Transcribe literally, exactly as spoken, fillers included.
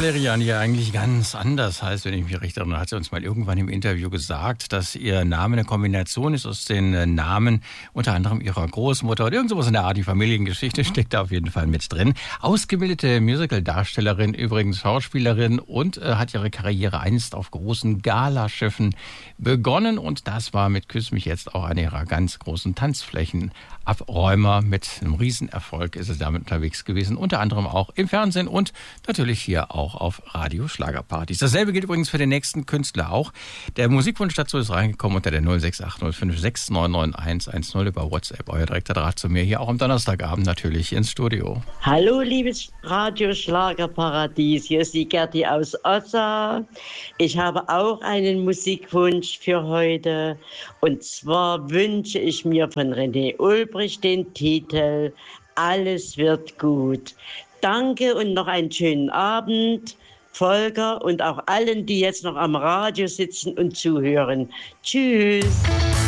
Valeriani ja eigentlich ganz anders heißt, wenn ich mich recht erinnere, hat sie uns mal irgendwann im Interview gesagt, dass ihr Name eine Kombination ist aus den Namen unter anderem ihrer Großmutter oder irgend sowas in der Art. Die Familiengeschichte steckt da auf jeden Fall mit drin. Ausgebildete Musical-Darstellerin, übrigens Schauspielerin und äh, hat ihre Karriere einst auf großen Galaschiffen begonnen und das war mit Küss mich jetzt auch eine ihrer ganz großen Tanzflächen. Abräumer mit einem Riesenerfolg ist es damit unterwegs gewesen, unter anderem auch im Fernsehen und natürlich hier auch auf Radio Schlagerpartys. Dasselbe gilt übrigens für den nächsten Künstler auch. Der Musikwunsch dazu ist reingekommen unter der null sechs acht null fünf sechs neun neun eins eins null über WhatsApp. Euer direkter Draht zu mir hier auch am Donnerstagabend natürlich ins Studio. Hallo liebes Radio Schlagerparadies, hier ist die Gerti aus Ossa. Ich habe auch einen Musikwunsch für heute und zwar wünsche ich mir von René Ulbricht den Titel Alles wird gut. Danke und noch einen schönen Abend, Volker und auch allen, die jetzt noch am Radio sitzen und zuhören. Tschüss.